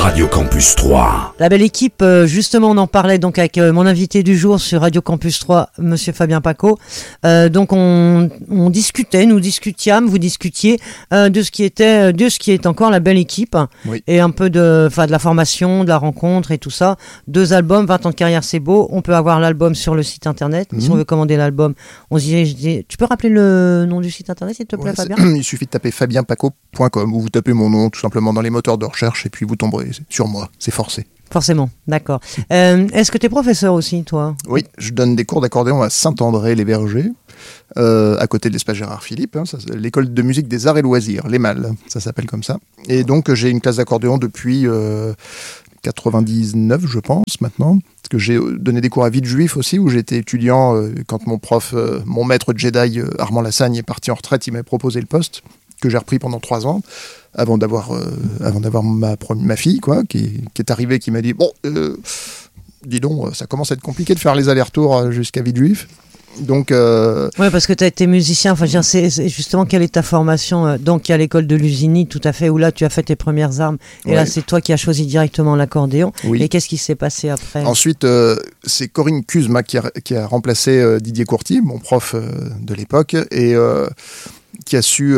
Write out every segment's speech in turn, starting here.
Radio Campus 3. La belle équipe, justement on en parlait donc avec mon invité du jour sur Radio Campus 3, Monsieur Fabien Paco. Donc on discutait, nous discutions, vous discutiez de ce qui est encore la belle équipe, oui. Et un peu de la formation, de la rencontre et tout ça. 2 albums, 20 ans de carrière, c'est beau. On peut avoir l'album sur le site internet. Si on veut commander l'album, tu peux rappeler le nom du site internet s'il te plaît, Fabien ? Il suffit de taper fabienpaco.com ou vous tapez mon nom tout simplement dans les moteurs de recherche et puis vous tomberez sur moi, c'est forcé. Forcément, d'accord. Est-ce que tu es professeur aussi, toi ? Oui, je donne des cours d'accordéon à Saint-André-les-Vergers, à côté de l'espace Gérard Philippe, l'école de musique des arts et loisirs, l'EMAL, ça s'appelle comme ça. Et donc j'ai une classe d'accordéon depuis 99, je pense, maintenant. Parce que j'ai donné des cours à Villejuif aussi, où j'étais étudiant quand mon maître Jedi, Armand Lassagne, est parti en retraite, il m'a proposé le poste, que j'ai repris pendant 3 ans. Avant d'avoir ma fille, quoi, qui est arrivée, qui m'a dit dis donc, ça commence à être compliqué de faire les allers-retours jusqu'à Villejuif. Donc, ouais, parce que tu as été musicien. Enfin, c'est justement quelle est ta formation donc à l'école de Lusigny, tout à fait, où là tu as fait tes premières armes. Et là, c'est toi qui as choisi directement l'accordéon. Oui. Et qu'est-ce qui s'est passé après ? Ensuite, c'est Corinne Kuzma qui a remplacé Didier Courty, mon prof de l'époque, et qui a su,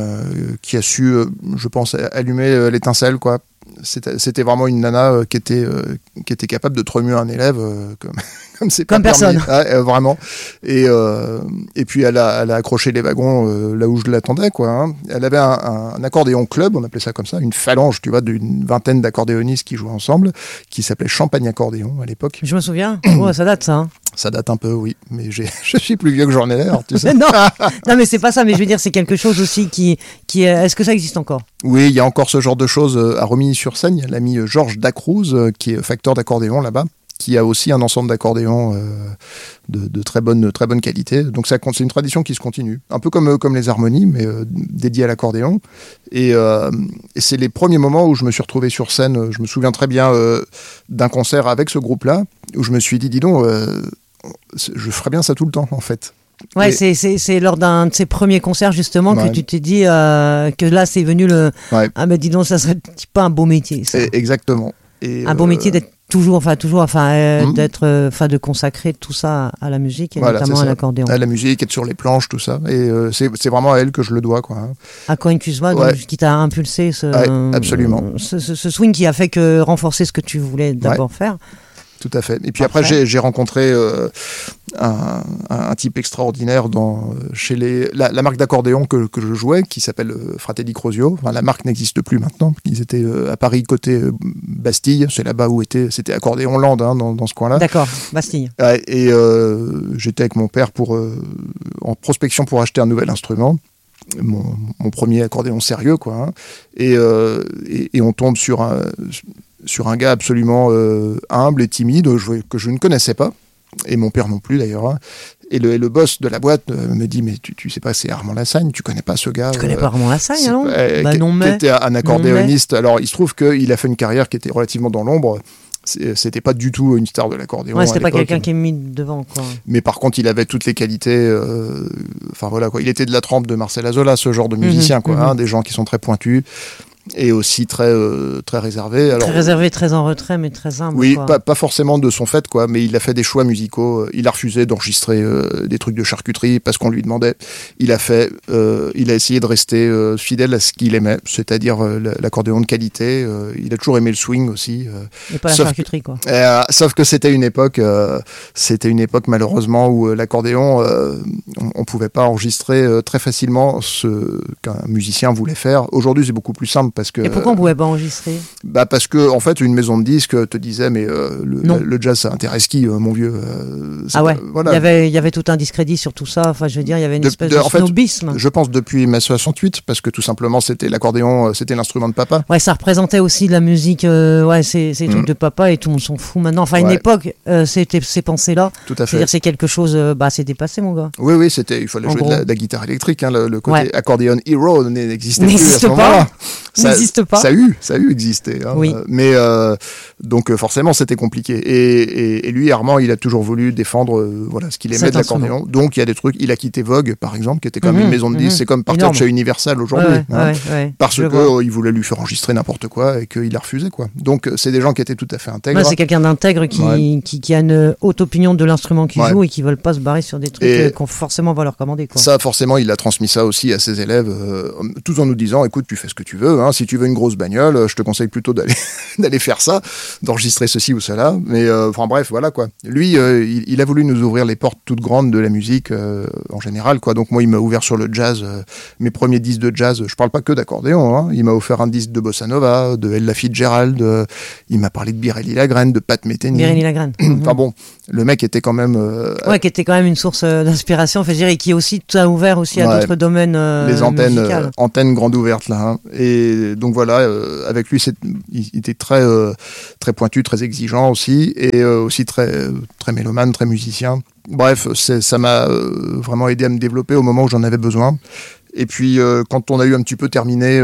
je pense, allumer l'étincelle, quoi. C'était vraiment une nana qui était capable de te remuer un élève comme c'est pas comme personne. Vraiment. Et puis elle a accroché les wagons là où je l'attendais, quoi. Hein. Elle avait un accordéon club, on appelait ça comme ça, une phalange, tu vois, d'une vingtaine d'accordéonistes qui jouaient ensemble, qui s'appelait Champagne Accordéon à l'époque. Je me souviens. Ça date, ça. Hein. Ça date un peu, oui, mais je suis plus vieux que j'en ai l'air, tu sais. non, mais c'est pas ça, mais je veux dire, c'est quelque chose aussi qui est... Est-ce que ça existe encore ? Oui, il y a encore ce genre de choses à Romilly-sur-Seine. Il y a l'ami Georges Dacruz, qui est facteur d'accordéon là-bas, qui a aussi un ensemble d'accordéons de très bonne qualité. Donc c'est une tradition qui se continue. Un peu comme les harmonies, mais dédiée à l'accordéon. Et c'est les premiers moments où je me suis retrouvé sur scène. Je me souviens très bien d'un concert avec ce groupe-là, où je me suis dit, dis donc, je ferais bien ça tout le temps, en fait. Ouais, c'est lors d'un de ces premiers concerts justement que tu t'es dit que là c'est venu ah mais dis donc, ça serait pas un beau métier ça. Exactement. Un beau métier d'être de consacrer tout ça à la musique et notamment à l'accordéon. À la musique, être sur les planches, tout ça. Et c'est vraiment à elle que je le dois, quoi. Hein. À Corinne Kuzma, qui t'a impulsé absolument. Ce swing qui a fait que renforcer ce que tu voulais d'abord faire. Tout à fait. Et puis après j'ai rencontré un type extraordinaire chez la marque d'accordéon que je jouais, qui s'appelle Fratelli Crosio. Enfin, la marque n'existe plus maintenant. Ils étaient à Paris, côté Bastille. C'est là-bas où c'était Accordéon Land, hein, dans ce coin-là. D'accord, Bastille. Et j'étais avec mon père en prospection pour acheter un nouvel instrument. Mon premier accordéon sérieux, quoi. Hein. Et on tombe sur un gars absolument humble et timide que je ne connaissais pas, et mon père non plus d'ailleurs. Hein. Et le boss de la boîte me dit, mais tu sais pas, c'est Armand Lassagne, tu connais pas ce gars. Tu connais pas Armand Lassagne, non ? Qui était un accordéoniste. Alors il se trouve qu'il a fait une carrière qui était relativement dans l'ombre. C'était pas du tout une star de l'accordéon. Ouais, c'était pas quelqu'un qui est mis devant, quoi. Mais par contre, il avait toutes les qualités. Enfin voilà, quoi. Il était de la trempe de Marcel Azola, ce genre de musicien, quoi. Hein, des gens qui sont très pointus. Et aussi très réservé. Alors, très réservé, très en retrait, mais très humble. Oui, quoi. Pas forcément de son fait, quoi, mais il a fait des choix musicaux. Il a refusé d'enregistrer des trucs de charcuterie parce qu'on lui demandait. Il a essayé de rester fidèle à ce qu'il aimait, c'est-à-dire l'accordéon de qualité. Il a toujours aimé le swing aussi. Et pas la charcuterie, quoi. Sauf que c'était une époque malheureusement où l'accordéon, on pouvait pas enregistrer très facilement ce qu'un musicien voulait faire. Aujourd'hui, c'est beaucoup plus simple. Et pourquoi on ne pouvait pas enregistrer ? Parce que en fait, une maison de disques te disait, mais le jazz, ça intéresse qui, mon vieux ouais. Voilà. Il y avait tout un discrédit sur tout ça. Enfin, je veux dire, il y avait une espèce de snobisme. En fait, je pense depuis mai 68, parce que tout simplement, c'était l'accordéon, c'était l'instrument de papa. Ouais, ça représentait aussi de la musique. C'est trucs de papa et tout le monde s'en fout maintenant. Enfin, une époque, c'était ces pensées-là. Tout à fait. C'est-à-dire, c'est quelque chose. C'est dépassé, mon gars. Oui, il fallait jouer de la guitare électrique. Hein, le côté accordéon hero n'existait plus à ce moment-là. n'existe pas. Ça a eu existé. Hein. Oui. Mais donc forcément, c'était compliqué. Et lui, Armand, il a toujours voulu défendre voilà, ce qu'il aimait de l'accordéon. Donc il y a des trucs. Il a quitté Vogue, par exemple, qui était comme une maison de disques. C'est comme partir de chez Universal aujourd'hui. Parce qu'il voulait lui faire enregistrer n'importe quoi et qu'il a refusé. Quoi. Donc c'est des gens qui étaient tout à fait intègres. C'est quelqu'un d'intègre qui a une haute opinion de l'instrument qu'il joue et qui ne veulent pas se barrer sur des trucs qu'on forcément va leur commander. Quoi. Ça, forcément, il a transmis ça aussi à ses élèves, tout en nous disant, écoute, tu fais ce que tu veux, hein, si tu veux une grosse bagnole, je te conseille plutôt d'aller faire ça, d'enregistrer ceci ou cela, mais enfin bref, voilà quoi. Lui, il a voulu nous ouvrir les portes toutes grandes de la musique en général, quoi. Donc moi, il m'a ouvert sur le jazz, mes premiers disques de jazz, je parle pas que d'accordéon, hein. Il m'a offert un disque de bossa nova, de Ella Fitzgerald, il m'a parlé de Birelli Lagrène, de Pat Metheny. Birelli Lagrène. Enfin bon, le mec était quand même... qui était quand même une source d'inspiration, enfin, je dirais, et qui aussi a ouvert aussi à d'autres domaines les antennes grandes ouvertes là. Hein. Et donc voilà, avec lui, il était très pointu, très exigeant aussi, et aussi très mélomane, très musicien. Bref, ça m'a vraiment aidé à me développer au moment où j'en avais besoin. Et puis quand on a eu un petit peu terminé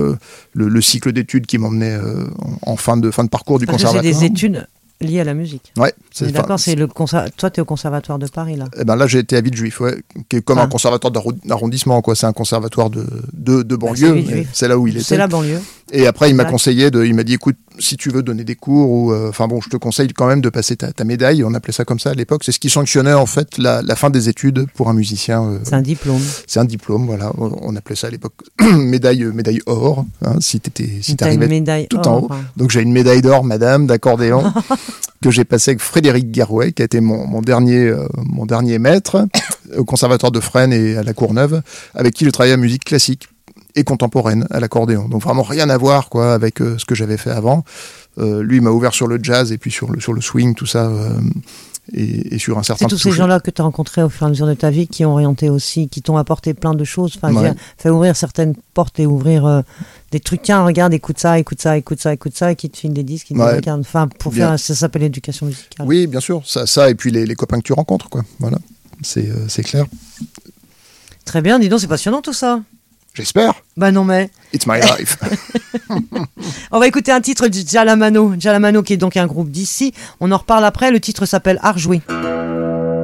le cycle d'études qui m'emmenait en fin de parcours du conservatoire. C'est des études liées à la musique. Ouais, d'accord, toi tu es au conservatoire de Paris là. Eh ben là j'ai été à Villejuif, qui est comme un conservatoire d'arrondissement quoi, c'est un conservatoire de banlieue, c'est là où il était. C'est la banlieue. Et après il m'a conseillé il m'a dit écoute, si tu veux donner des cours ou enfin bon, je te conseille quand même de passer ta médaille, on appelait ça comme ça à l'époque, c'est ce qui sanctionnait en fait la fin des études pour un musicien. C'est un diplôme. C'est un diplôme, voilà, on appelait ça à l'époque médaille or, hein, si t'arrivais tout en haut. Donc j'ai une médaille d'or madame d'accordéon que j'ai passé avec Frédéric Garouet, qui a été mon dernier maître au conservatoire de Fresnes et à la Courneuve, avec qui je travaillais à musique classique et contemporaine à l'accordéon. Donc vraiment rien à voir quoi avec ce que j'avais fait avant. Lui m'a ouvert sur le jazz et puis sur le swing, tout ça. Et sur un certain... C'est tous ces gens-là que tu as rencontrés au fur et à mesure de ta vie qui ont orienté aussi, qui t'ont apporté plein de choses, fait ouvrir certaines portes et ouvrir des trucs. Tiens, regarde, écoute ça, et qui te filent des disques, qui te regardent. Enfin, ça s'appelle l'éducation musicale. Oui, bien sûr, ça et puis les copains que tu rencontres, quoi. Voilà, c'est clair. Très bien, dis donc, c'est passionnant tout ça. J'espère. Bah non mais... It's my life. On va écouter un titre de Jalamano qui est donc un groupe d'ici. On en reparle après, le titre s'appelle Art joué.